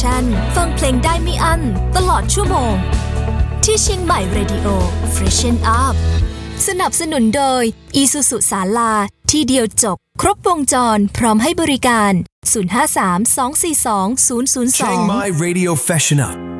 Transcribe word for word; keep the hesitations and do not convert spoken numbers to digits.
Station ฟังเพลงได้ไม่อั้นตลอดชั่วโมงที่เชียงใหม่ Radio Freshen Up สนับสนุนโดย Isuzu ศาลาที่เดียวจบครบวงจรพร้อมให้บริการศูนย์ ห้า สาม สอง สี่ สอง ศูนย์ ศูนย์ สอง Chiang Mai Radio Freshen Up